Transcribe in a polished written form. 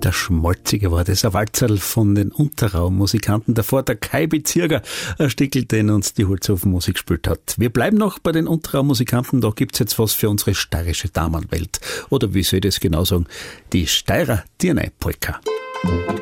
Der Schmalzige war das, ein Walzerl von den Unterraum-Musikanten. Davor der Kai Bezirger, ein Stickel, den uns die Holzhofenmusik gespielt hat. Wir bleiben noch bei den Unterraum-Musikanten, da gibt's jetzt was für unsere steirische Damenwelt. Oder wie soll ich das genau sagen? Die Steirer Dirnei-Polka.